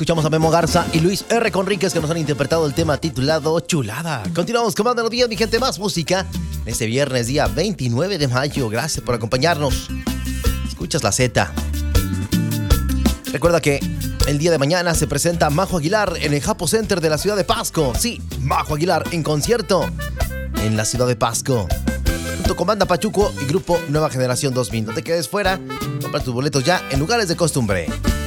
Escuchamos a Memo Garza y Luis R. Conríquez que nos han interpretado el tema titulado Chulada. Continuamos con más de los días, mi gente, más música. En este viernes, día 29 de mayo. Gracias por acompañarnos. Escuchas la Z. Recuerda que el día de mañana se presenta Majo Aguilar en el Japo Center de la ciudad de Pasco. Sí, Majo Aguilar en concierto en la ciudad de Pasco, junto con Banda Pachuco y Grupo Nueva Generación 2000. No te quedes fuera, compra tus boletos ya en Lugares de Costumbre.